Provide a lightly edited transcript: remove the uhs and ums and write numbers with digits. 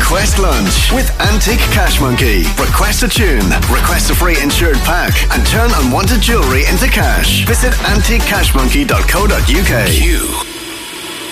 Request lunch with Antique Cash Monkey. Request a tune, request a free insured pack, and turn unwanted jewellery into cash. Visit antiquecashmonkey.co.uk.